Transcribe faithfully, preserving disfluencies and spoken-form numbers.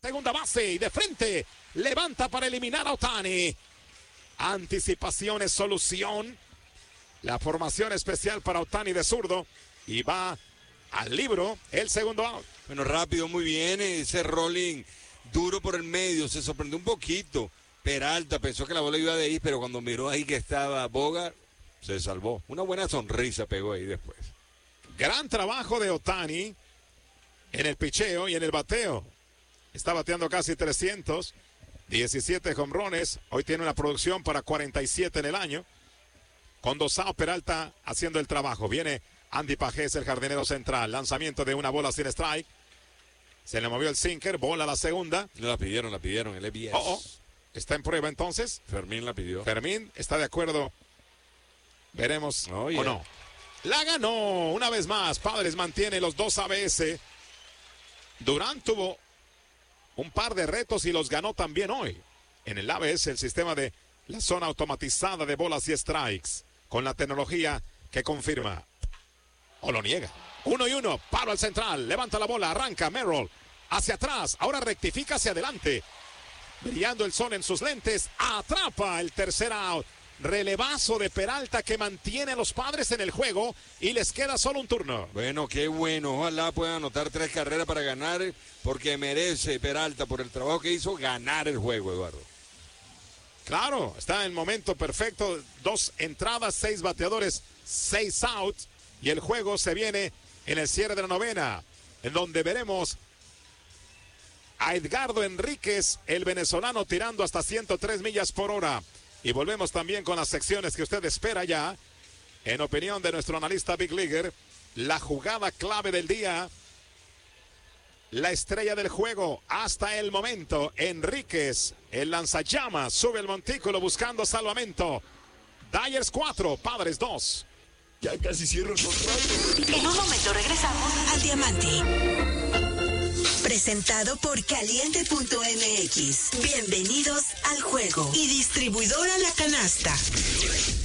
Segunda base y de frente. Levanta para eliminar a Ohtani. Anticipación es solución. La formación especial para Ohtani de zurdo. Y va al libro el segundo out. Bueno, rápido, muy bien. Ese rolling duro por el medio. Se sorprendió un poquito. Peralta pensó que la bola iba de ahí, pero cuando miró ahí que estaba Bogart, se salvó. Una buena sonrisa pegó ahí después. Gran trabajo de Ohtani en el picheo y en el bateo. Está bateando casi trescientos, diecisiete jonrones. Hoy tiene una producción para cuarenta y siete en el año. Con dos outs, Peralta haciendo el trabajo. Viene Andy Pajés, el jardinero central. Lanzamiento de una bola sin strike. Se le movió el sinker, bola a la segunda. No la pidieron, la pidieron, el E B S. Oh, oh. Está en prueba entonces. Fermín la pidió. Fermín está de acuerdo. Veremos oh, yeah. o no. La ganó una vez más. Padres mantiene los dos A B S. Durán tuvo un par de retos y los ganó también hoy. En el A B S, el sistema de la zona automatizada de bolas y strikes, con la tecnología que confirma. O lo niega. Uno y uno, paro al central, levanta la bola, arranca Merrill. Hacia atrás, ahora rectifica hacia adelante. Brillando el sol en sus lentes, atrapa el tercer out. Relevazo de Peralta que mantiene a los Padres en el juego y les queda solo un turno. Bueno, qué bueno. Ojalá puedan anotar tres carreras para ganar, porque merece Peralta por el trabajo que hizo ganar el juego, Eduardo. Claro, está en el momento perfecto. Dos entradas, seis bateadores, seis outs. Y el juego se viene en el cierre de la novena, en donde veremos a Edgardo Enríquez, el venezolano, tirando hasta ciento tres millas por hora. Y volvemos también con las secciones que usted espera ya. En opinión de nuestro analista Big Leaguer, la jugada clave del día, la estrella del juego hasta el momento, Enríquez, el lanzallamas, sube el montículo buscando salvamento. Dyers cuatro, Padres dos. Ya casi cierro el contrato. En un momento regresamos al Diamante. Presentado por Caliente punto M X. Bienvenidos al juego. Y distribuidora La Canasta.